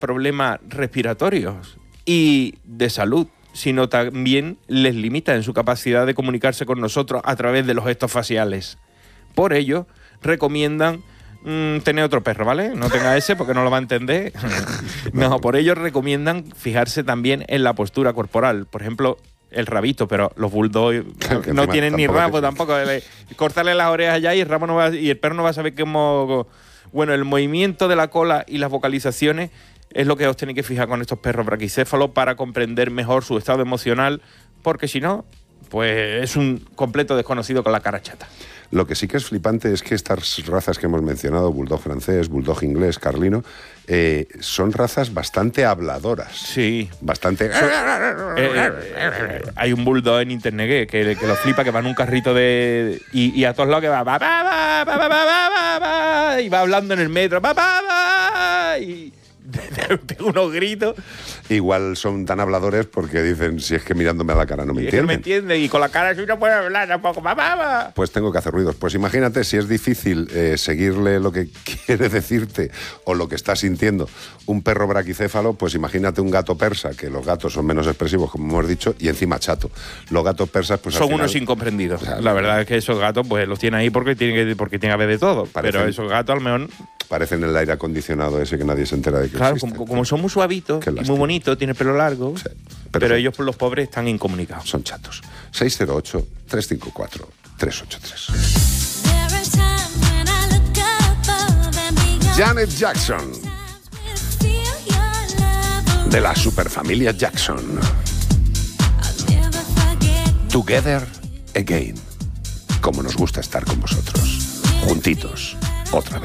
problemas respiratorios y de salud, sino también les limita en su capacidad de comunicarse con nosotros a través de los gestos faciales. Por ello, recomiendan tener otro perro, ¿vale? No tenga ese porque no lo va a entender. No, por ello recomiendan fijarse también en la postura corporal. Por ejemplo, el rabito, pero los bulldogs no tienen ni rabo tampoco. Cortarle las orejas ya y el perro no va a saber cómo... Bueno, el movimiento de la cola y las vocalizaciones es lo que os tenéis que fijar con estos perros braquicéfalos para comprender mejor su estado emocional, porque si no, pues es un completo desconocido con la cara chata. Lo que sí que es flipante es que estas razas que hemos mencionado, bulldog francés, bulldog inglés, carlino, son razas bastante habladoras. Sí. Bastante... hay un bulldog en internet que lo flipa, que va en un carrito y a todos lados que va y va hablando en el metro y pega unos gritos. Igual son tan habladores porque dicen, si es que mirándome a la cara no me entienden. No me entiende, y con la cara así no puede hablar tampoco. Pues tengo que hacer ruidos. Pues imagínate, si es difícil seguirle lo que quiere decirte o lo que está sintiendo un perro braquicéfalo, pues imagínate un gato persa, que los gatos son menos expresivos, como hemos dicho, y encima chato. Los gatos persas, pues son al final, unos incomprendidos. O sea, la verdad es que esos gatos, pues los tienen ahí porque tiene que haber de todo. Pero esos gatos, al menos... parecen el aire acondicionado ese que nadie se entera de que claro, existe. como son muy suavitos y muy bonitos, tienen pelo largo, sí, pero ellos, los pobres, están incomunicados. Son chatos. 608-354-383. Janet Jackson, de la superfamilia Jackson. Together Again. Como nos gusta estar con vosotros. Juntitos. Otra vez.